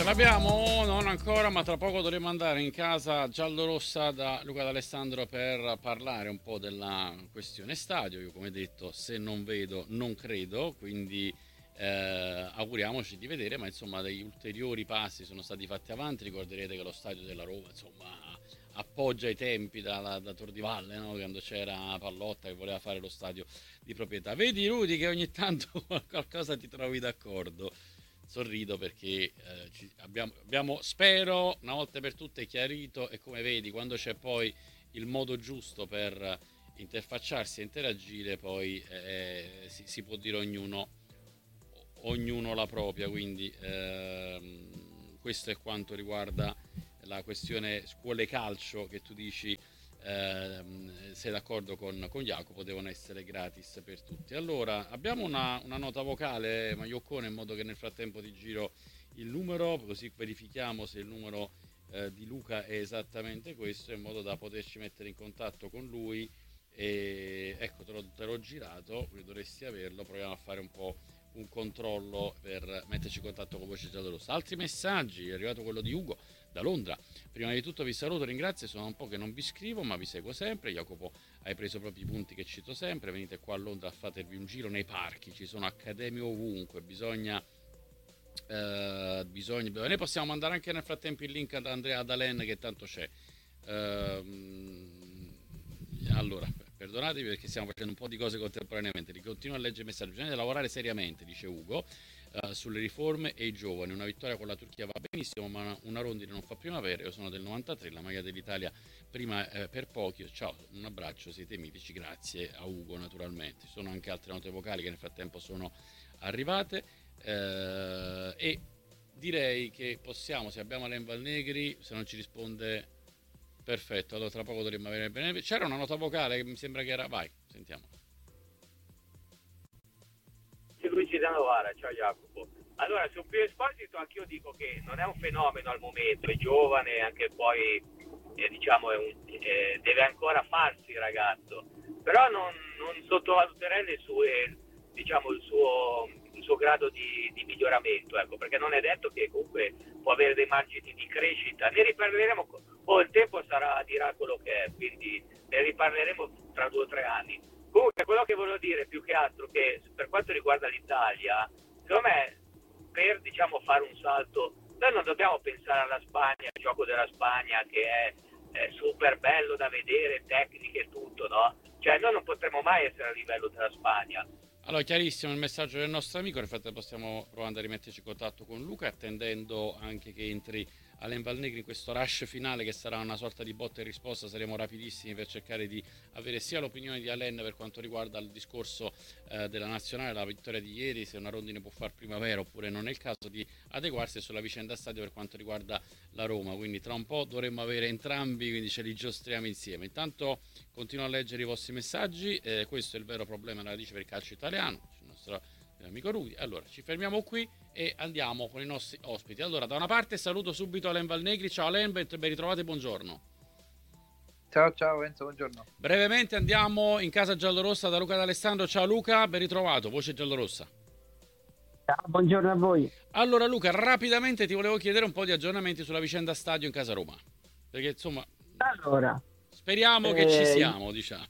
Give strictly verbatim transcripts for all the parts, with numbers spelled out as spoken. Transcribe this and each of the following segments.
l'abbiamo? Non ancora, ma tra poco dovremo andare in casa giallorossa da Luca D'Alessandro per parlare un po' della questione stadio. Io, come detto, se non vedo non credo, quindi eh, auguriamoci di vedere, ma insomma degli ulteriori passi sono stati fatti avanti. Ricorderete che lo stadio della Roma, insomma, appoggia i tempi da, da Tor di Valle, no? Quando c'era Pallotta che voleva fare lo stadio di proprietà. Vedi, Rudy, che ogni tanto qualcosa ti trovi d'accordo. Sorrido perché eh, ci abbiamo, abbiamo, spero, una volta per tutte chiarito, e come vedi, quando c'è poi il modo giusto per interfacciarsi e interagire, poi eh, si, si può dire ognuno, ognuno la propria, quindi ehm, questo è quanto riguarda la questione scuole calcio, che tu dici ehm, sei d'accordo con, con Jacopo, devono essere gratis per tutti. Allora, abbiamo una, una nota vocale, Maioccone, in modo che nel frattempo ti giro il numero, così verifichiamo se il numero eh, di Luca è esattamente questo, in modo da poterci mettere in contatto con lui. E ecco, te l'ho, te l'ho girato, quindi dovresti averlo. Proviamo a fare un po' un controllo per metterci in contatto con Voce Giallorossa. Altri messaggi, è arrivato quello di Ugo da Londra. Prima di tutto vi saluto, ringrazio, sono un po' che non vi scrivo ma vi seguo sempre. Jacopo, hai preso proprio i punti che cito sempre. Venite qua a Londra a fatevi un giro nei parchi, ci sono accademie ovunque, bisogna eh, bisogna noi possiamo mandare anche nel frattempo il link ad Andrea Dalen, che tanto c'è. Ehm, allora, perdonatemi perché stiamo facendo un po' di cose contemporaneamente. Continuo a leggere i messaggi. Bisogna lavorare seriamente, dice Ugo, uh, sulle riforme e i giovani. Una vittoria con la Turchia va benissimo, ma una rondine non fa primavera. Io sono del novantatré, la maglia dell'Italia prima eh, per pochi. Ciao, un abbraccio, siete mitici. Grazie a Ugo, naturalmente. Ci sono anche altre note vocali che nel frattempo sono arrivate. Uh, e direi che possiamo, se abbiamo Alain Valnegri, se non ci risponde. Perfetto, allora tra poco dovremmo avere bene. C'era una nota vocale che mi sembra che era. Vai, sentiamo. Luigi da Novara, ciao Jacopo. Allora, su Pio Esposito anch'io dico che non è un fenomeno al momento, è giovane, anche poi eh, diciamo è un, eh, deve ancora farsi il ragazzo, però non, non sottovaluterei le sue, diciamo, il suo, il suo grado di, di miglioramento, ecco, perché non è detto che comunque può avere dei margini di crescita. Ne riparleremo, o il tempo sarà dirà quello che è, quindi ne riparleremo tra due o tre anni. Comunque, quello che volevo dire più che altro, che per quanto riguarda l'Italia, secondo me, per diciamo fare un salto, noi non dobbiamo pensare alla Spagna, al gioco della Spagna che è, è super bello da vedere, tecniche e tutto, no? Cioè noi non potremo mai essere a livello della Spagna. Allora, chiarissimo il messaggio del nostro amico. Nel frattempo stiamo provando a rimetterci in contatto con Luca, attendendo anche che entri Alain Valnegri in questo rush finale, che sarà una sorta di botta e risposta. Saremo rapidissimi per cercare di avere sia l'opinione di Alain per quanto riguarda il discorso eh, della nazionale, la vittoria di ieri, se una rondine può far primavera oppure non è il caso di adeguarsi, e sulla vicenda stadio per quanto riguarda la Roma. Quindi tra un po' dovremmo avere entrambi, quindi ce li giostriamo insieme. Intanto continuo a leggere i vostri messaggi. Eh, questo è il vero problema della dice per il calcio italiano, il nostro amico Rudy. Allora ci fermiamo qui e andiamo con i nostri ospiti. Allora, da una parte saluto subito Alain Valnegri. Ciao Alain, ben ritrovati, buongiorno. Ciao ciao Enzo, buongiorno. Brevemente andiamo in casa giallorossa da Luca D'Alessandro. Ciao Luca, ben ritrovato, voce giallorossa. Ciao, buongiorno a voi. Allora Luca, rapidamente ti volevo chiedere un po' di aggiornamenti sulla vicenda stadio in casa Roma, perché insomma allora speriamo eh, che ci siamo, diciamo.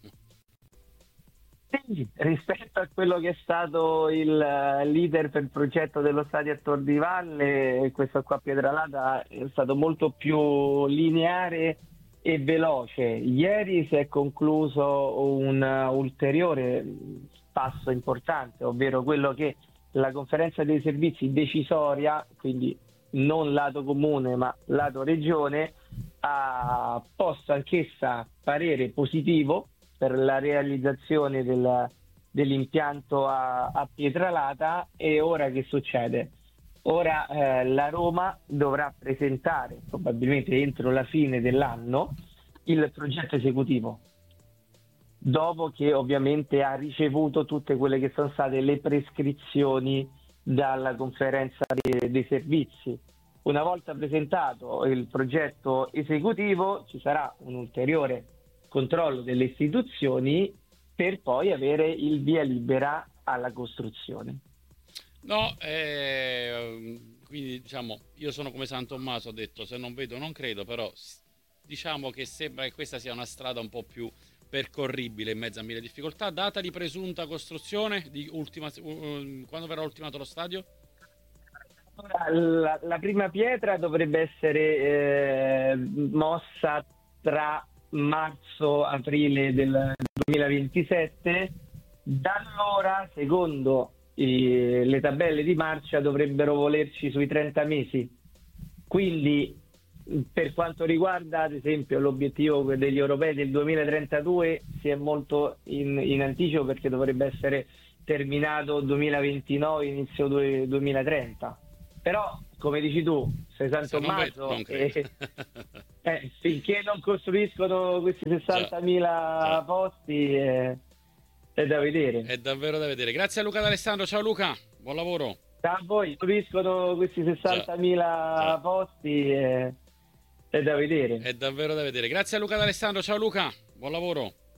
Sì, rispetto a quello che è stato il leader per il progetto dello stadio a Tor di Valle, questo qua a Pietralata è stato molto più lineare e veloce. Ieri si è concluso un ulteriore passo importante, ovvero quello che la conferenza dei servizi decisoria, quindi non lato comune ma lato regione, ha posto anch'essa parere positivo per la realizzazione del, dell'impianto a, a Pietralata. E ora che succede? Ora eh, la Roma dovrà presentare, probabilmente entro la fine dell'anno, il progetto esecutivo, dopo che ovviamente ha ricevuto tutte quelle che sono state le prescrizioni dalla conferenza dei, dei servizi. Una volta presentato il progetto esecutivo ci sarà un ulteriore controllo delle istituzioni per poi avere il via libera alla costruzione. No, eh, quindi diciamo, io sono come San Tommaso, ho detto se non vedo non credo, però s- diciamo che sembra che questa sia una strada un po' più percorribile in mezzo a mille difficoltà. Data di presunta costruzione, di ultima, uh, quando verrà ultimato lo stadio? La, la prima pietra dovrebbe essere eh, mossa tra marzo-aprile del duemilaventisette. Da allora, secondo eh, le tabelle di marcia, dovrebbero volerci sui trenta mesi. Quindi, per quanto riguarda, ad esempio, l'obiettivo degli europei del duemilatrentadue, si è molto in, in anticipo perché dovrebbe essere terminato duemilaventinove, inizio due- duemilatrenta. Però, come dici tu, sei San Se non vedo Tommaso non credo. e eh, finché non costruiscono questi Già, sessantamila già. posti eh, è da vedere. È davvero da vedere. Grazie a Luca D'Alessandro, ciao Luca, buon lavoro. A voi costruiscono questi Già, sessantamila già. posti eh, è da vedere. È davvero da vedere. Grazie a Luca D'Alessandro, ciao Luca, buon lavoro.